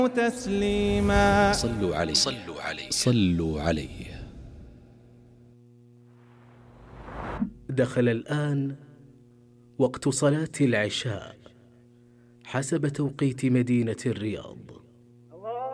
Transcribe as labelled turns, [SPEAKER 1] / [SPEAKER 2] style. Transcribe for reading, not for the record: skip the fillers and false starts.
[SPEAKER 1] تسليما.
[SPEAKER 2] صلوا عليه صلوا عليه.
[SPEAKER 3] دخل الآن وقت صلاة العشاء حسب توقيت مدينة الرياض.